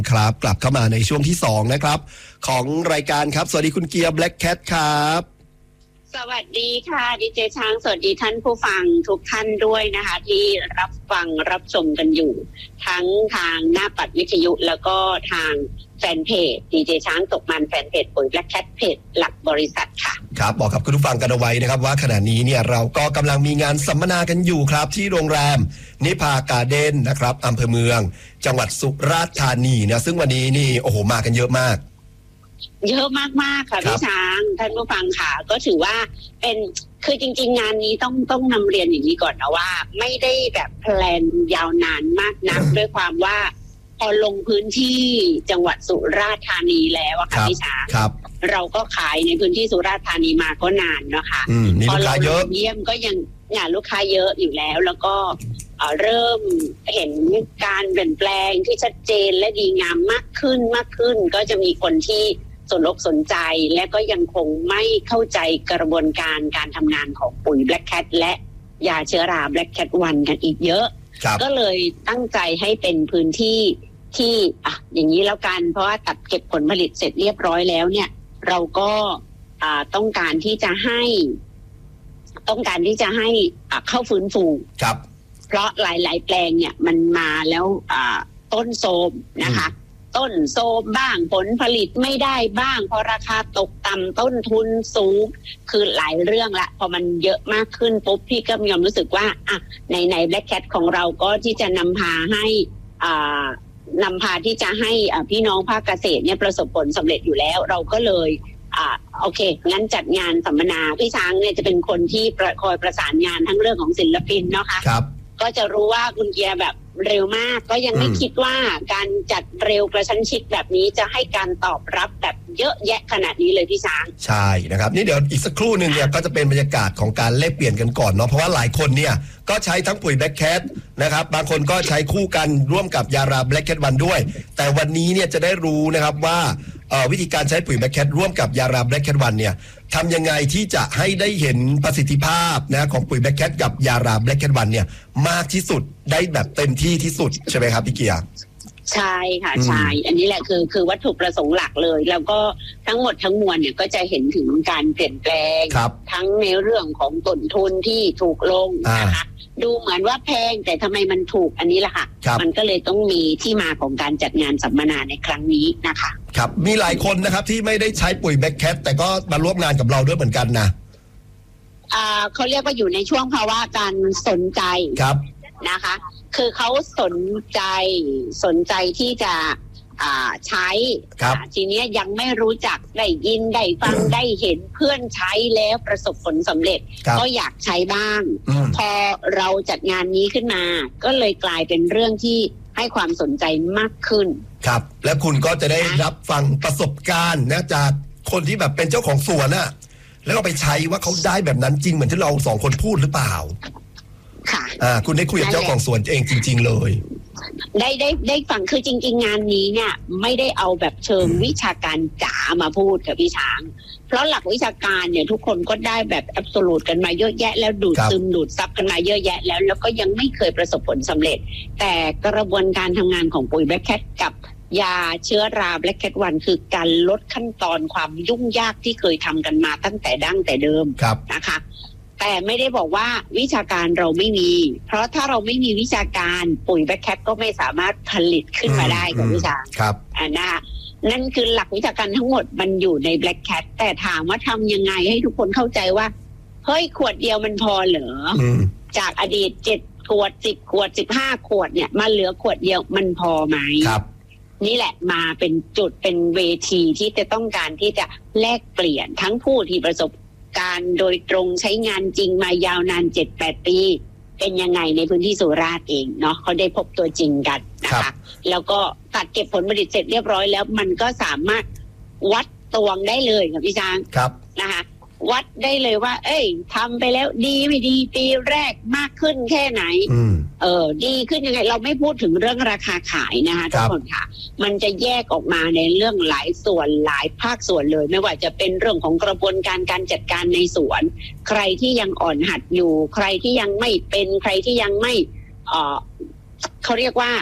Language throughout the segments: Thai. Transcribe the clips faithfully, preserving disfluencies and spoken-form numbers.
ครับกลับเข้ามาในช่วงที่สองนะครับของรายการครับสวัสดีคุณเกียร์ Black Cat ครับสวัสดีค่ะดีเจช้างสวัสดีท่านผู้ฟังทุกท่านด้วยนะคะที่รับฟังรับชมกันอยู่ทั้งทางหน้าปัดวิทยุแล้วก็ทางแฟนเพจดีเจช้างตกมันแฟนเพจปุ๋ย Black Cat เพจหลักบริษัทค่ะครับบอกกับคุณผู้ฟังกันเอาไว้นะครับว่าขณะนี้เนี่ยเราก็กำลังมีงานสัมมนากันอยู่ครับที่โรงแรมนิพาการ์เด้นนะครับอำเภอเมืองจังหวัดสุราษฎร์ธานีนะซึ่งวันนี้นี่โอ้โหมากันเยอะมากเยอะมากๆค่ะพี่ช้างท่านผู้ฟังค่ะก็ถือว่าเป็นคือจริงๆงานนี้ต้องต้องนำเรียนอย่างนี้ก่อนนะว่าไม่ได้แบบแพลนยาวนานมากนัก ด้วยความว่าพอลงพื้นที่จังหวัดสุราษฎร์ธานีแล้วอะค่ะพี่ช้างเราก็ขายในพื้นที่สุราษฎร์ธานีมาก็นานนะคะพอเราเยี่ยมก็ยังงานลูกค้าเยอะอยู่แล้วแล้วก็เริ่มเห็นการเปลี่ยนแปลงที่ชัดเจนและดีงามมากขึ้นมากขึ้นก็จะมีคนที่สนอกสนใจและก็ยังคงไม่เข้าใจกระบวนการการทำงานของปุ๋ย Black Cat และยาเชื้อรา Black Cat วันกันอีกเยอะก็เลยตั้งใจให้เป็นพื้นที่ที่อ่ะอย่างนี้แล้วกันเพราะว่าตัดเก็บผลผลิตเสร็จเรียบร้อยแล้วเนี่ยเราก็อ่าต้องการที่จะให้ต้องการที่จะให้อ่าเข้าฟื้นฟูครับเพราะหลายๆแปลงเนี่ยมันมาแล้วอ่าต้นโทรมนะคะต้นโทรมบ้างผลผลิตไม่ได้บ้างเพราะราคาตกต่ำต้นทุนสูงคือหลายเรื่องละพอมันเยอะมากขึ้นปุ๊บพี่ก็มีความรู้สึกว่าอ่ะในใน Black Cat ของเราก็ที่จะนำพาให้อ่านำพาที่จะให้อ่าพี่น้องภาคเกษตรเนี่ยประสบผลสำเร็จอยู่แล้วเราก็เลยอ่าโอเคงั้นจัดงานสัมมนาพี่ช้างเนี่ยจะเป็นคนที่ประคอยประสานงานทั้งเรื่องของศิลปินเนาะค่ะครับก็จะรู้ว่าคุณเกียร์แบบเร็วมากก็ยังไม่คิดว่าการจัดเร็วกระชั้นชิดแบบนี้จะให้การตอบรับแบบเยอะแยะขนาดนี้เลยพี่ช้างใช่นะครับนี่เดี๋ยวอีกสักครู่หนึ่งเนี่ยก็จะเป็นบรรยากาศของการแลกเปลี่ยนกันก่อนเนาะเพราะว่าหลายคนเนี่ยก็ใช้ทั้งปุ๋ย Black Cat นะครับบางคนก็ใช้คู่กันร่วมกับยารา Black Cat วันด้วยแต่วันนี้เนี่ยจะได้รู้นะครับว่าวิธีการใช้ปุ๋ย Black Cat ร่วมกับยารา Black Cat วันเนี่ยทำยังไงที่จะให้ได้เห็นประสิทธิภาพนะของปุ๋ย Black Cat กับยารา Black Cat วันเนี่ยมากที่สุดได้แบบเต็มที่ที่สุดใช่ไหมครับพี่เกียร์ใช่ค่ะใช่อันนี้แหละคือคือวัตถุประสงค์หลักเลยแล้วก็ทั้งหมดทั้งมวลเนี่ยก็จะเห็นถึงการเปลี่ยนแปลงทั้งในเรื่องของต้นทุนที่ถูกลงนะคะดูเหมือนว่าแพงแต่ทำไมมันถูกอันนี้แหละค่ะมันก็เลยต้องมีที่มาของการจัดงานสัมมนาในครั้งนี้นะคะครับมีหลายคนนะครับที่ไม่ได้ใช้ปุ๋ย Black Cat แต่ก็มาร่วมงานกับเราด้วยเหมือนกันนะอ่าเขาเรียกว่าอยู่ในช่วงภาวะการสนใจครับนะคะคือเขาสนใจสนใจที่จะอ่าใช้ทีนี้ยังไม่รู้จักได้ยินได้ฟังได้เห็นเพื่อนใช้แล้วประสบผลสำเร็จก็อยากใช้บ้างพอเราจัดงานนี้ขึ้นมาก็เลยกลายเป็นเรื่องที่ให้ความสนใจมากขึ้นครับและคุณก็จะได้รับฟังประสบการณ์นะจากคนที่แบบเป็นเจ้าของสวนน่ะแล้วเราไปใช้ว่าเขาได้แบบนั้นจริงเหมือนที่เราสองคนพูดหรือเปล่าค่ะอ่าคุณได้คุยกับเจ้าของสวนเองจริงๆเลยได้ได้ได้ฟังคือจริงๆงานนี้เนี่ยไม่ได้เอาแบบเชิงวิชาการจ๋ามาพูดกับพี่ช้างเพราะหลักวิชาการเนี่ยทุกคนก็ได้แบบแอบโซลูทกันมาเยอะแยะแล้วดูดซึมดูดซับกันมาเยอะแยะแล้วแล้วก็ยังไม่เคยประสบผลสำเร็จแต่กระบวนการทำงานของปุ๋ย Black Cat กับยาเชื้อรา Black Cat วันคือการลดขั้นตอนความยุ่งยากที่เคยทำกันมาตั้งแต่ดั้งแต่เดิมนะคะแต่ไม่ได้บอกว่าวิชาการเราไม่มีเพราะถ้าเราไม่มีวิชาการปุ๋ย Black Cat ก็ไม่สามารถผลิตขึ้นมาได้กับวิชาครับอ่านะคะนั่นคือหลักวิชาการทั้งหมดมันอยู่ใน Black Cat แต่ถามว่าทำยังไงให้ทุกคนเข้าใจว่าเฮ้ยขวดเดียวมันพอเหรอจากอดีตเจ็ดขวดสิบขวดสิบห้าขวดเนี่ยมาเหลือขวดเดียวมันพอไหมครับนี่แหละมาเป็นจุดเป็นเวทีที่จะต้องการที่จะแลกเปลี่ยนทั้งผู้ที่ประสบการโดยตรงใช้งานจริงมายาวนาน เจ็ดแปด ปีเป็นยังไงในพื้นที่สุราษฎร์เองเนาะเขาได้พบตัวจริงกันนะคะแล้วก็ตัดเก็บผลผลิตเสร็จเรียบร้อยแล้วมันก็สามารถวัดตวงได้เลยค่ะพี่ช้างนะคะวัดได้เลยว่าเอ้ยทำไปแล้วดีไม่ดีปีแรกมากขึ้นแค่ไหนเออดีขึ้นยังไงเราไม่พูดถึงเรื่องราคาขายนะคะทุกคนค่ะมันจะแยกออกมาในเรื่องหลายส่วนหลายภาคส่วนเลยไม่ว่าจะเป็นเรื่องของกระบวนการการจัดการในสวนใครที่ยังอ่อนหัดอยู่ใครที่ยังไม่เป็นใครที่ยังไม่เออเขาเรียกว่า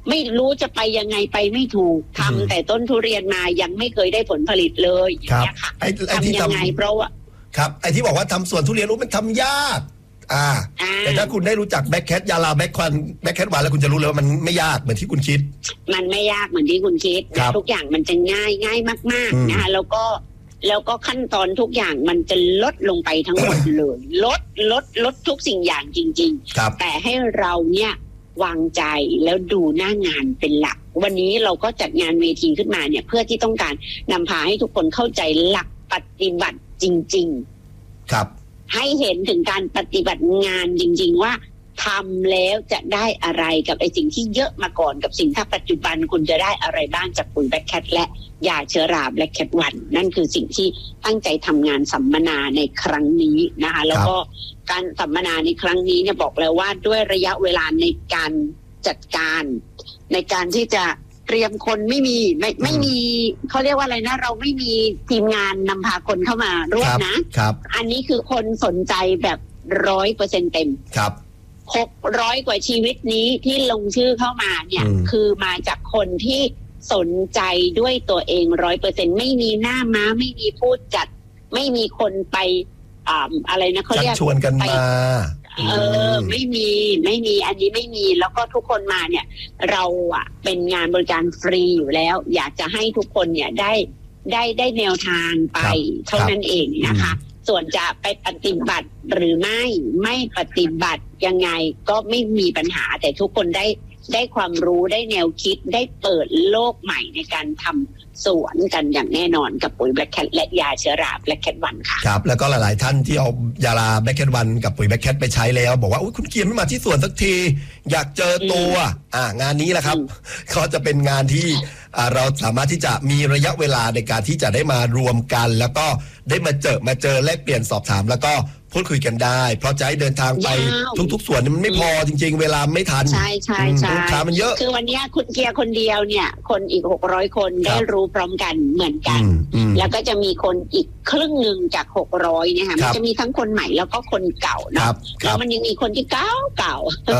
ไม่รู้จะไปยังไงไปไม่ถูกทำแต่ต้นทุเรียนมายังไม่เคยได้ผลผลิตเลยอย่างเงี้ยค่ะทำยังไงเพราะว่าครับไอ้ที่บอกว่าทำสวนทุเรียนรู้มันทำยากอ่าแต่ถ้าคุณได้รู้จักแบ็คแคทยาลาแบ็คควันแบ็คแคทหวานแล้วคุณจะรู้เลยว่ามันไม่ยากเหมือนที่คุณคิดมันไม่ยากเหมือนที่คุณคิดทุกอย่างมันจะง่ายง่ายมากๆนะคะแล้วก็แล้วก็ขั้นตอนทุกอย่างมันจะลดลงไปทั้งหมดเลยลดลดลดทุกสิ่งอย่างจริงๆแต่ให้เราเนี่ยวางใจแล้วดูหน้างานเป็นหลักวันนี้เราก็จัดงานเวทีขึ้นมาเนี่ยเพื่อที่ต้องการนำพาให้ทุกคนเข้าใจหลักปฏิบัติจริงๆครับให้เห็นถึงการปฏิบัติงานจริงๆว่าทำแล้วจะได้อะไรกับไอ้สิ่งที่เยอะมาก่อนกับสิ่งที่ปัจจุบันคุณจะได้อะไรบ้างจากปุ๋ยแบล็คแคทและยาเชื้อราแบล็คแคทวันนั่นคือสิ่งที่ตั้งใจทำงานสัมมนาในครั้งนี้นะคะแล้วก็การสัมมนาในครั้งนี้เนี่ยบอกแล้วว่าด้วยระยะเวลาในการจัดการในการที่จะเตรียมคนไม่มีไม่ไม่มีเขาเรียกว่าอะไรนะเราไม่มีทีมงานนำพาคนเข้ามาร่วมนะครับอันนี้คือคนสนใจแบบร้อยเปอร์เซ็นต์เต็มครับหกร้อยกว่าชีวิตนี้ที่ลงชื่อเข้ามาเนี่ยคือมาจากคนที่สนใจด้วยตัวเองร้อยเปอร์เซ็นต์ไม่มีหน้าม้าไม่มีพูดจัดไม่มีคนไปอ่าอะไรนะเขาเรียกชวนกันมาเออไม่มีไม่มีอันนี้ไม่มีแล้วก็ทุกคนมาเนี่ยเราอ่ะเป็นงานบริการฟรีอยู่แล้วอยากจะให้ทุกคนเนี่ยได้ได้ได้แนวทางไปเท่านั้นเองนะคะส่วนจะไปปฏิบัติหรือไม่ไม่ปฏิบัติยังไงก็ไม่มีปัญหาแต่ทุกคนได้ได้ความรู้ได้แนวคิดได้เปิดโลกใหม่ในการทำสวนกันอย่างแน่นอนกับปุ๋ยแบล็คแคทและยาเชื้อราแบล็คแคทวันค่ะครับแล้วก็หลายๆท่านที่เอายาลาแบล็คแคทวันกับปุ๋ยแบล็คแคทไปใช้แล้วบอกว่าอุ๊ยคุณเกียร์ไม่มาที่สวนสักทีอยากเจอตัวอ่างานนี้แหละครับก็จะเป็นงานที่เราสามารถที่จะมีระยะเวลาในการที่จะได้มารวมกันแล้วก็ได้มาเจอมาเจอแลกเปลี่ยนสอบถามแล้วก็พูดคุยกันได้เพราะจะให้เดินทางไปทุกๆส่วนมันไม่พอจริงๆเวลาไม่ทันใช่ใช่ใช่ลูกค้ามันเยอะคือวันนี้คุณเกียร์คนเดียวเนี่ยคนอีกหกร้อยคนได้รู้พร้อมกันเหมือนกันแล้วก็จะมีคนอีกครึ่งหนึ่งจากหกร้อยเนี่ยค่ะมันจะมีทั้งคนใหม่แล้วก็คนเก่าเนาะแล้วมันยังมีคนที่เก่าเก่า